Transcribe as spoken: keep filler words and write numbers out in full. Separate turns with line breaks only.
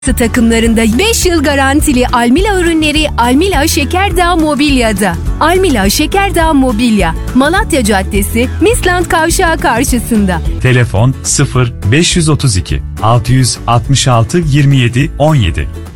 takımlarında beş yıl garantili Almila ürünleri Almila Şekerdağ Mobilya'da. Almila Şekerdağ Mobilya, Malatya Caddesi, Misland Kavşağı karşısında.
Telefon sıfır beş otuz iki altı altı altı yirmi yedi on yedi.